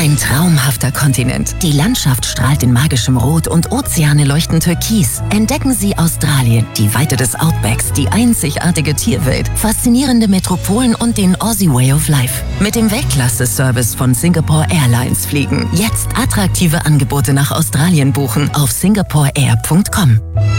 Ein traumhafter Kontinent. Die Landschaft strahlt in magischem Rot und Ozeane leuchten türkis. Entdecken Sie Australien, die Weite des Outbacks, die einzigartige Tierwelt, faszinierende Metropolen und den Aussie Way of Life. Mit dem Weltklasse-Service von Singapore Airlines fliegen. Jetzt attraktive Angebote nach Australien buchen auf singaporeair.com.